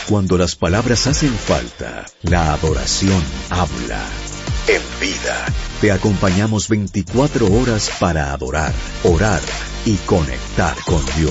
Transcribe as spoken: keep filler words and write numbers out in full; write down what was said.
Cuando las palabras hacen falta, la adoración habla. En Vida, te acompañamos veinticuatro horas para adorar, orar y conectar con Dios.